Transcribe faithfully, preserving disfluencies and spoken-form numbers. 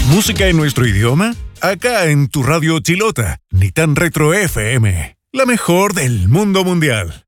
¿Música en nuestro idioma? Acá en tu radio Chilota, Ni Tan Retro F M, la mejor del mundo mundial.